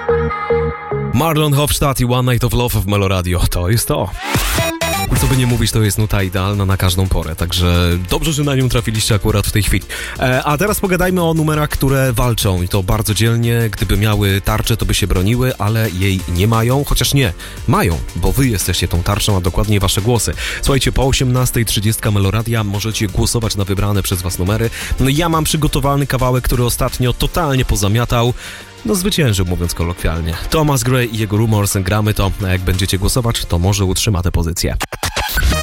Marlon Hofstadt i One Night of Love w Meloradio. To jest to. Co by nie mówić, to jest nuta idealna na każdą porę, także dobrze, że na nią trafiliście akurat w tej chwili. A teraz pogadajmy o numerach, które walczą i to bardzo dzielnie. Gdyby miały tarczę, to by się broniły, ale jej nie mają, chociaż nie, mają, bo wy jesteście tą tarczą, a dokładnie wasze głosy. Słuchajcie, po 18:30 Meloradia możecie głosować na wybrane przez was numery. No ja mam przygotowany kawałek, który ostatnio totalnie pozamiatał. No zwyciężył, mówiąc kolokwialnie. Thomas Gray i jego Rumors, gramy to, a jak będziecie głosować, to może utrzyma tę pozycję.